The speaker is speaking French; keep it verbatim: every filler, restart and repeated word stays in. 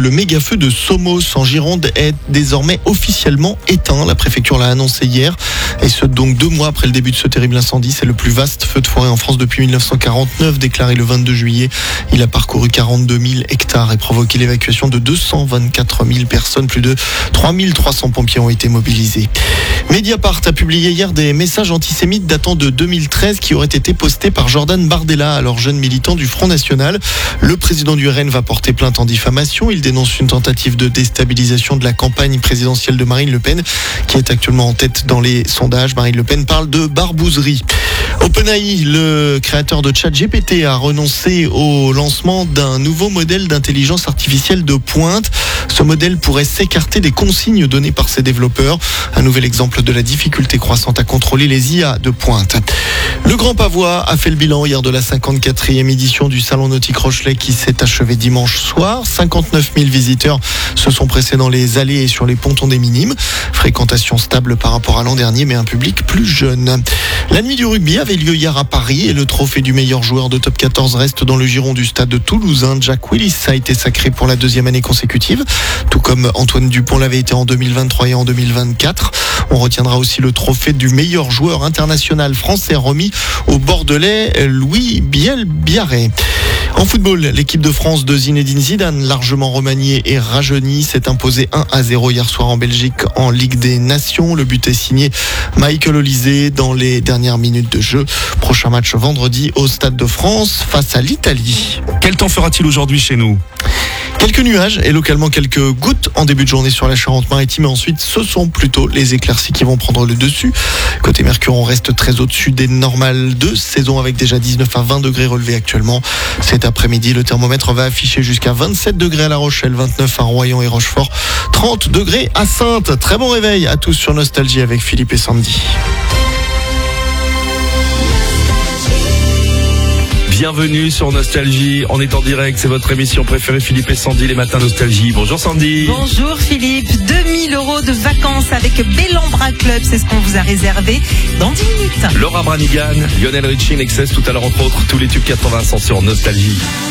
le méga-feu de Somos en Gironde est désormais officiellement éteint. La préfecture l'a annoncé hier. Et ce, donc deux mois après le début de ce terrible incendie. C'est le plus vaste feu de forêt en France depuis mille neuf cent quarante-neuf, déclaré le vingt-deux juillet. Il a parcouru quarante-deux mille hectares et provoqué l'évacuation de deux cent vingt-quatre mille personnes. Plus de trois mille trois cents pompiers ont été mobilisés. Mediapart a publié hier des messages antisémites datant de deux mille treize qui auraient été postés par Jordan Bardella, alors jeune militant du Front National. Le président du R N va porter plainte en diffamation. Il dénonce une tentative de déstabilisation de la campagne présidentielle de Marine Le Pen, qui est actuellement en tête dans les sondages. Marine Le Pen parle de barbouzerie. OpenAI, le créateur de ChatGPT, a renoncé au lancement d'un nouveau modèle d'intelligence artificielle de pointe. Ce modèle pourrait s'écarter des consignes données par ses développeurs. Un nouvel exemple de la difficulté croissante à contrôler les I A de pointe. Le Grand Pavois a fait le bilan hier de la cinquante-quatrième édition du Salon Nautique Rochelet qui s'est achevé dimanche soir. cinquante-neuf mille visiteurs se sont pressés dans les allées et sur les pontons des Minimes. Fréquentation stable par rapport à l'an dernier, mais un public plus jeune. La nuit du rugby avait lieu hier à Paris et le trophée du meilleur joueur de top quatorze reste dans le giron du stade de Toulousain. Jack Willis a été sacré pour la deuxième année consécutive, tout comme Antoine Dupont l'avait été en deux mille vingt-trois et en deux mille vingt-quatre. On retiendra aussi le trophée du meilleur joueur international français remis au Bordelais Louis Biel-Biarré. En football, l'équipe de France de Zinedine Zidane, largement remaniée et rajeunie, s'est imposée un à zéro hier soir en Belgique en Ligue des Nations. Le but est signé Michael Olise dans les dernières minutes de jeu. Prochain match vendredi au Stade de France face à l'Italie. Quel temps fera-t-il aujourd'hui chez nous ? Quelques nuages et localement quelques gouttes en début de journée sur la Charente-Maritime. Et ensuite, ce sont plutôt les éclaircies qui vont prendre le dessus. Côté Mercure, on reste très au-dessus des normales de saison avec déjà dix-neuf à vingt degrés relevés actuellement. Cet après-midi, le thermomètre va afficher jusqu'à vingt-sept degrés à La Rochelle, vingt-neuf à Royan et Rochefort, trente degrés à Saintes. Très bon réveil à tous sur Nostalgie avec Philippe et Sandy. Bienvenue sur Nostalgie, on est en direct, c'est votre émission préférée, Philippe et Sandy, les matins Nostalgie. Bonjour Sandy. Bonjour Philippe, deux mille euros de vacances avec Bellambra Club, c'est ce qu'on vous a réservé dans dix minutes. Laura Branigan, Lionel Richie, Nexus, tout à l'heure entre autres, tous les tubes quatre-vingts sont sur Nostalgie.